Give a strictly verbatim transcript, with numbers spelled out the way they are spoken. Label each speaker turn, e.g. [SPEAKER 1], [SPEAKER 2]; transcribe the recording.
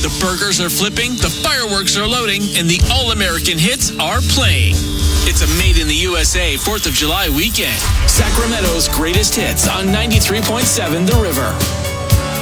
[SPEAKER 1] The burgers are flipping, the fireworks are loading, and the all-American hits are playing. It's a Made in the U S A fourth of July weekend. Sacramento's greatest hits on ninety-three point seven The River.